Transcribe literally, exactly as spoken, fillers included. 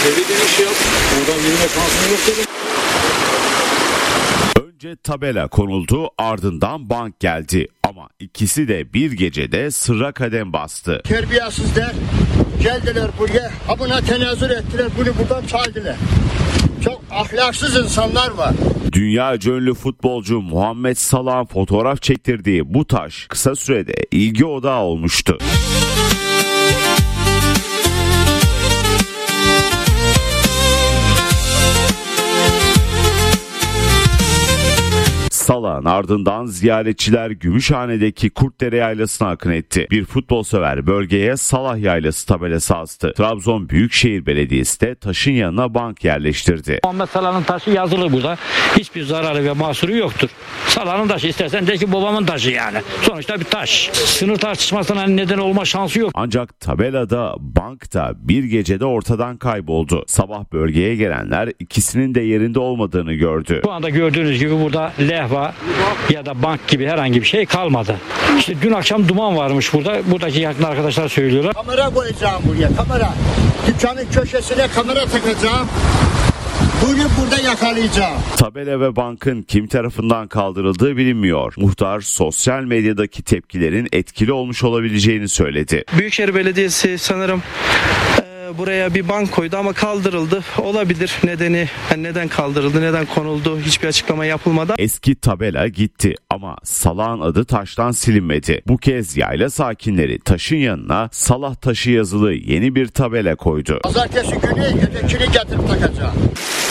Geri dönüş yap. Buradan yürüme şansın yok dedim. Önce tabela konuldu, ardından bank geldi. Ama ikisi de bir gecede sırra kadem bastı. Terbiyesizler geldiler buraya, ha buna tenezzül ettiler, bunu buradan çaldılar. Çok ahlaksız insanlar var. Dünyaca ünlü futbolcu Muhammed Salah'ın fotoğraf çektirdiği bu taş kısa sürede ilgi odağı olmuştu. Salah'ın ardından ziyaretçiler Gümüşhane'deki Kurtdere Yaylası'na akın etti. Bir futbol sever bölgeye Salah Yaylası tabelası astı. Trabzon Büyükşehir Belediyesi de taşın yanına bank yerleştirdi. Muhammed Salah'ın taşı yazılı burada. Hiçbir zararı ve mahsuru yoktur. Salah'ın taşı, istersen de ki babamın taşı yani. Sonuçta bir taş. Sınır tartışmasına neden olma şansı yok. Ancak tabelada, bankta bir gecede ortadan kayboldu. Sabah bölgeye gelenler ikisinin de yerinde olmadığını gördü. Şu anda gördüğünüz gibi burada lehva ya da bank gibi herhangi bir şey kalmadı. İşte dün akşam duman varmış burada. Buradaki yakın arkadaşlar söylüyorlar. Kamera koyacağım buraya, kamera. Dükkanın köşesine kamera takacağım. Bunu burada yakalayacağım. Tabela ve bankın kim tarafından kaldırıldığı bilinmiyor. Muhtar sosyal medyadaki tepkilerin etkili olmuş olabileceğini söyledi. Büyükşehir Belediyesi sanırım buraya bir bank koydu ama kaldırıldı. Olabilir. Nedeni, yani neden kaldırıldı, neden konuldu hiçbir açıklama yapılmadı. Eski tabela gitti ama Salah'ın adı taştan silinmedi. Bu kez yayla sakinleri taşın yanına Salah taşı yazılı yeni bir tabela koydu. Pazartesi günü ötekini getirip takacağım.